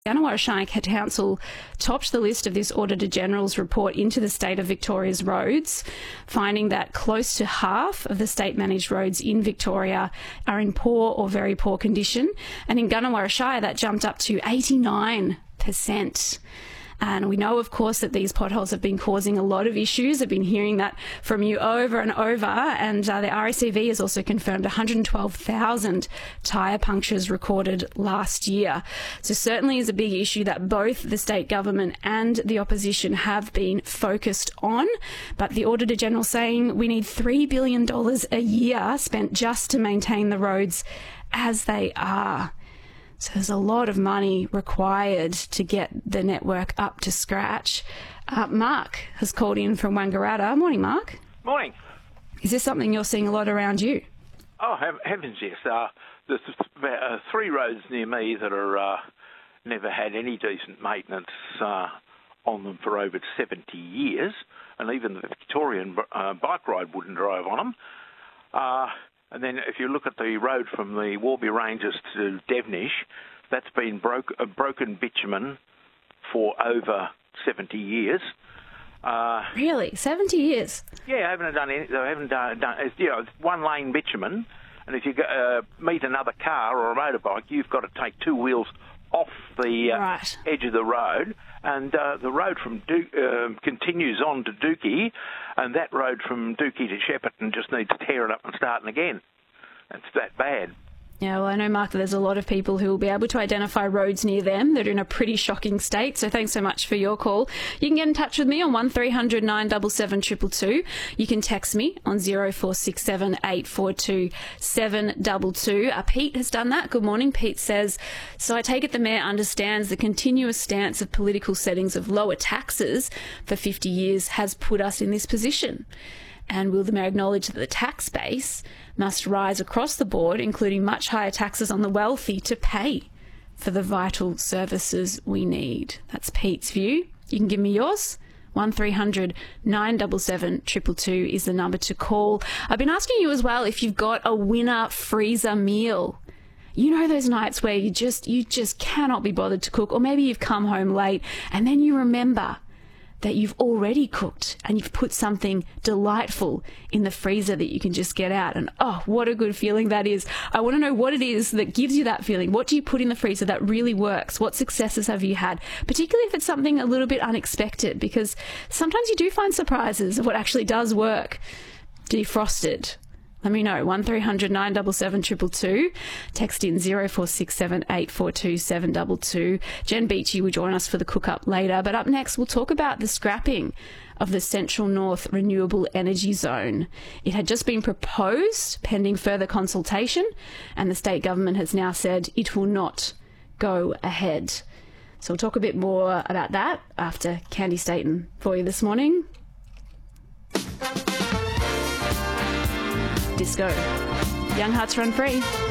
Gannawarra Shire Council topped the list of this Auditor General's report into the state of Victoria's roads, finding that close to half of the state-managed roads in Victoria are in poor or very poor condition. And in Gannawarra Shire, that jumped up to 89%. And we know, of course, that these potholes have been causing a lot of issues. I've been hearing that from you over and over. And the RACV has also confirmed 112,000 tyre punctures recorded last year. So certainly is a big issue that both the state government and the opposition have been focused on. But the Auditor General saying we need $3 billion a year spent just to maintain the roads as they are. So there's a lot of money required to get the network up to scratch. Mark has called in from Wangaratta. Morning, Mark. Morning. Is this something you're seeing a lot around you? Oh, heavens, yes. There's about 3 roads near me that are never had any decent maintenance on them for over 70 years, and even the Victorian bike ride wouldn't drive on them. And then if you look at the road from the Warby Ranges to Devnish, that's been broken bitumen for over 70 years. Really? 70 years? Yeah, they haven't done it's, it's one-lane bitumen, and if you meet another car or a motorbike, you've got to take 2 wheels off the edge of the road, and the road from continues on to Dookie, and that road from Dookie to Shepparton just needs tearing up and starting again. It's that bad. Yeah, well, I know, Mark, that there's a lot of people who will be able to identify roads near them that are in a pretty shocking state. So thanks so much for your call. You can get in touch with me on 1300 977 222. You can text me on 0467 842 722. Pete has done that. Good morning. Pete says, so I take it the Mayor understands the continuous stance of political settings of lower taxes for 50 years has put us in this position. And will the Mayor acknowledge that the tax base must rise across the board, including much higher taxes on the wealthy, to pay for the vital services we need? That's Pete's view. You can give me yours. 1300 977 222 is the number to call. I've been asking you as well if you've got a winner freezer meal. You know those nights where you just cannot be bothered to cook, or maybe you've come home late and then you remember that you've already cooked and you've put something delightful in the freezer that you can just get out. And oh, what a good feeling that is. I want to know what it is that gives you that feeling. What do you put in the freezer that really works? What successes have you had? Particularly if it's something a little bit unexpected, because sometimes you do find surprises of what actually does work. Defrosted. Let me know. 1300 977 222. Text in 0467 842 722. Jen Beachy will join us for the cook-up later. But up next, we'll talk about the scrapping of the Central North Renewable Energy Zone. It had just been proposed pending further consultation, and the state government has now said it will not go ahead. So we'll talk a bit more about that after Candy Staten for you this morning. Disco. Young Hearts Run Free.